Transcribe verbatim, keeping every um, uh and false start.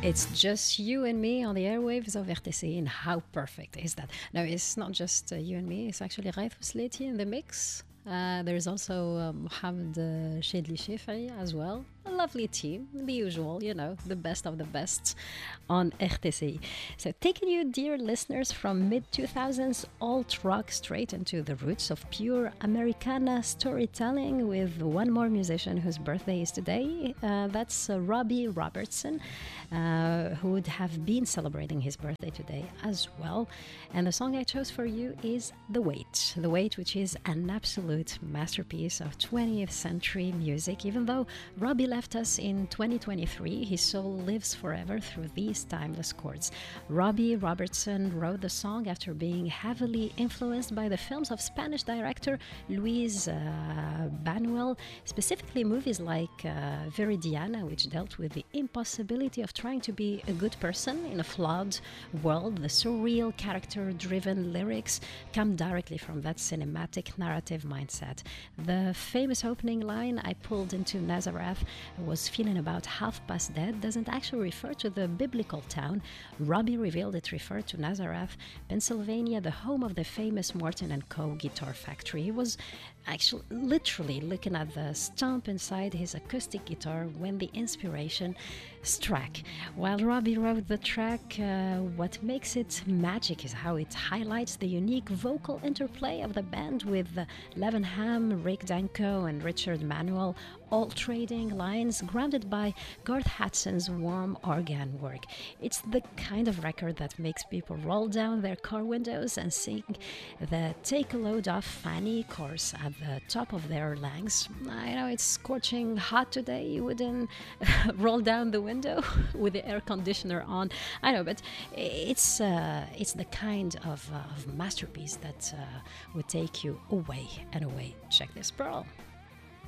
It's just you and me on the airwaves of R T C, and how perfect is that? No, it's not just uh, you and me, it's actually Raif Slati in the mix. Uh, there's also uh, Mohamed uh, Shedli Shefri as well. A lovely team, the usual, you know, the best of the best on R T C. So, taking you, dear listeners, from mid two thousands alt rock straight into the roots of pure Americana storytelling with one more musician whose birthday is today. Uh, that's uh, Robbie Robertson, uh, who would have been celebrating his birthday today as well. And the song I chose for you is The Wait. The Wait, which is an absolute masterpiece of twentieth century music. Even though Robbie left us in twenty twenty-three, his soul lives forever through these timeless chords. Robbie Robertson wrote the song after being heavily influenced by the films of Spanish director Luis uh, Buñuel, specifically movies like uh, Viridiana, which dealt with the impossibility of trying to be a good person in a flawed world. The surreal, character-driven lyrics come directly from that cinematic narrative mindset. The famous opening line, "I pulled into Nazareth, was feeling about half past dead," doesn't actually refer to the biblical town. Robbie revealed it referred to Nazareth, Pennsylvania, the home of the famous Morton and Co. guitar factory. He was actually literally looking at the stump inside his acoustic guitar when the inspiration struck. While Robbie wrote the track, uh, what makes it magic is how it highlights the unique vocal interplay of the band with uh, Levin Ham, Rick Danko, and Richard Manuel, all trading lines grounded by Garth Hadson's warm organ work. It's the kind of record that makes people roll down their car windows and sing the "Take a Load Off Fanny" chorus at the top of their lungs. I know it's scorching hot today. You wouldn't roll down the window with the air conditioner on. I know, but it's uh, it's the kind of, uh, of masterpiece that uh, would take you away and away. Check this, Pearl.